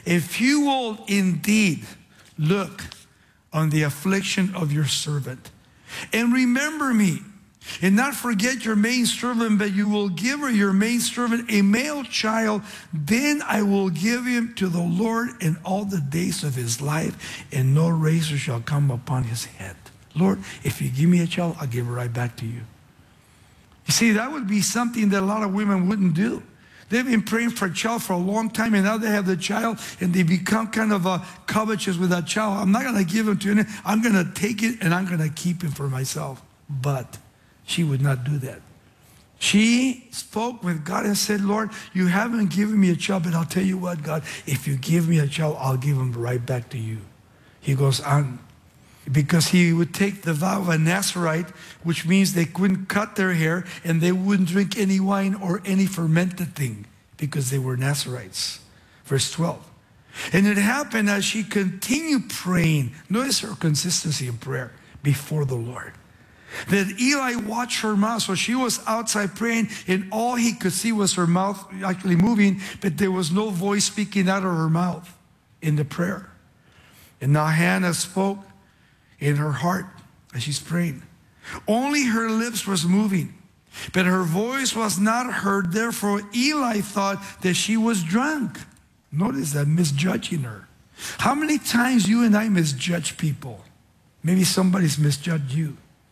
if you will indeed look on the affliction of your servant, and remember me, and not forget your maidservant, but you will give her, your maidservant, a male child, then I will give him to the Lord in all the days of his life, and no razor shall come upon his head. Lord, if you give me a child, I'll give her right back to you. You see, that would be something that a lot of women wouldn't do. They've been praying for a child for a long time, and now they have the child, and they become kind of covetous with that child. I'm not going to give him to him. I'm going to take it, and I'm going to keep him for myself. But she would not do that. She spoke with God and said, Lord, you haven't given me a child, but I'll tell you what, God, if you give me a child, I'll give him right back to you. He goes on. Because he would take the vow of a Nazarite, which means they couldn't cut their hair and they wouldn't drink any wine or any fermented thing because they were Nazarites. Verse 12. And it happened as she continued praying. Notice her consistency in prayer before the Lord. That Eli watched her mouth. So she was outside praying, and all he could see was her mouth actually moving, but there was no voice speaking out of her mouth in the prayer. And now Hannah spoke in her heart as she's praying. Only her lips was moving, but her voice was not heard. Therefore, Eli thought that she was drunk. Notice that, misjudging her. How many times you and I misjudge people? Maybe somebody's misjudged you.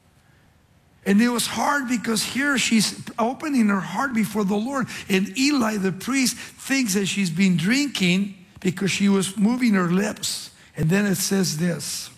And it was hard because here she's opening her heart before the Lord. And Eli, the priest, thinks that she's been drinking because she was moving her lips. And then it says this,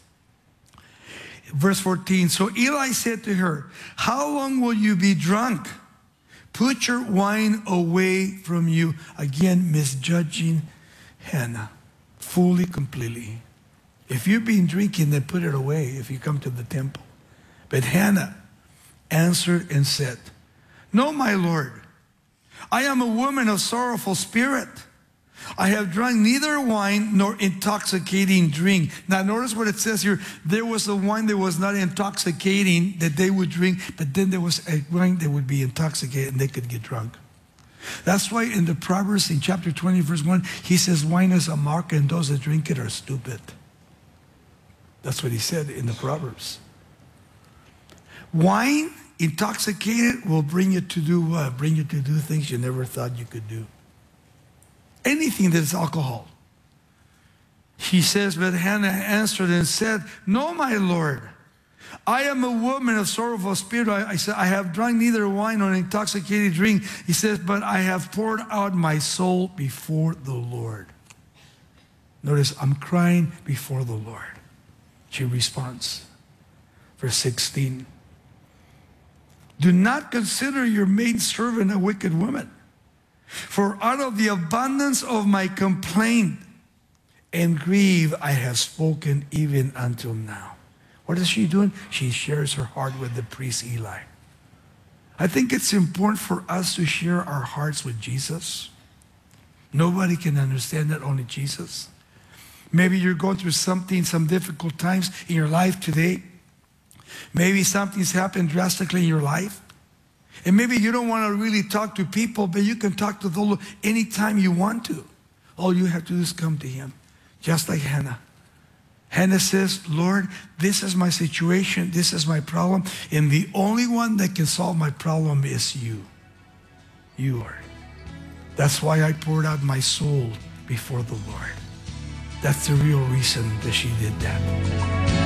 verse 14. So Eli said to her, how long will you be drunk? Put your wine away from you. Again, misjudging Hannah fully, completely. If you've been drinking, then put it away if you come to the temple. But Hannah answered and said, no, my Lord, I am a woman of sorrowful spirit. I have drunk neither wine nor intoxicating drink. Now notice what it says here. There was a wine that was not intoxicating that they would drink, but then there was a wine that would be intoxicated and they could get drunk. That's why in the Proverbs in chapter 20 verse 1, he says wine is a mark and those that drink it are stupid. That's what he said in the Proverbs. Wine, intoxicated, will bring you to do what? Bring you to do things you never thought you could do. Anything that is alcohol. He says, but Hannah answered and said, no, my Lord, I am a woman of sorrowful spirit. I said, I have drunk neither wine nor intoxicating drink. He says, but I have poured out my soul before the Lord. Notice, I'm crying before the Lord. She responds. Verse 16. Do not consider your maidservant a wicked woman. For out of the abundance of my complaint and grief I have spoken even until now. What is she doing? She shares her heart with the priest Eli. I think it's important for us to share our hearts with Jesus. Nobody can understand that, only Jesus. Maybe you're going through something, some difficult times in your life today. Maybe something's happened drastically in your life. And maybe you don't want to really talk to people, but you can talk to the Lord anytime you want to. All you have to do is come to Him, just like Hannah. Hannah says, Lord, this is my situation, this is my problem, and the only one that can solve my problem is you. You, Lord. That's why I poured out my soul before the Lord. That's the real reason that she did that.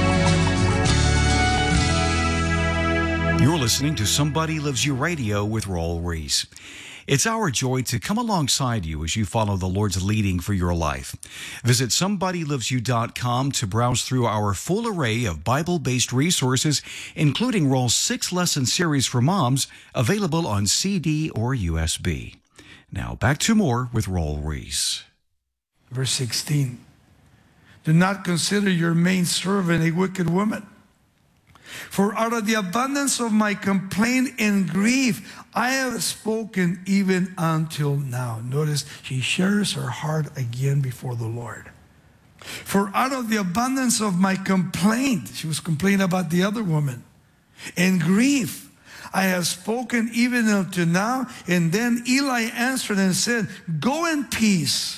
You're listening to Somebody Loves You Radio with Raul Ries. It's our joy to come alongside you as you follow the Lord's leading for your life. Visit somebodylovesyou.com to browse through our full array of Bible-based resources, including Raul's 6-lesson series for moms, available on CD or USB. Now back to more with Raul Ries. Verse 16. Do not consider your maidservant a wicked woman. For out of the abundance of my complaint and grief, I have spoken even until now. Notice she shares her heart again before the Lord. For out of the abundance of my complaint, she was complaining about the other woman, and grief, I have spoken even until now. And then Eli answered and said, go in peace.